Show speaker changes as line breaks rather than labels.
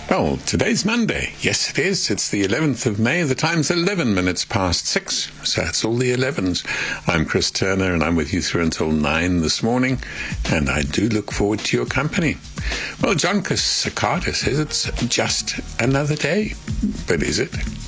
Well, today's Monday. Yes, it is. It's the 11th of May. The time's 11 minutes past 6. So that's all the 11s. I'm Chris Turner, and I'm with you through until 9 this morning. And I do look forward to your company. Well, John Casicata says it's just another day. But is it?